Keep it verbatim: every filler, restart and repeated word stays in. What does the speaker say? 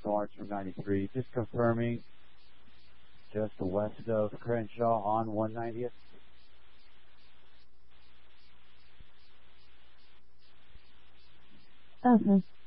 Lawrence from ninety-three. Just confirming, just west of Crenshaw on one ninetieth. Okay.